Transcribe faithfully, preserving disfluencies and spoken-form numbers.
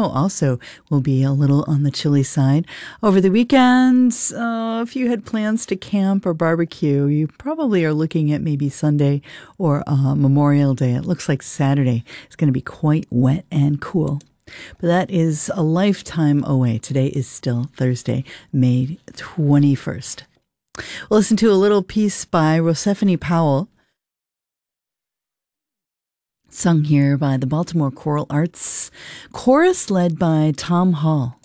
tomorrow also will be a little on the chilly side. Over the weekends, uh, if you had plans to camp or barbecue, you probably are looking at maybe Sunday or uh, Memorial Day. It looks like Saturday is going to be quite wet and cool. But that is a lifetime away. Today is still Thursday, May twenty-first. We'll listen to a little piece by Rosephanie Powell, sung here by the Baltimore Choral Arts, chorus led by Tom Hall.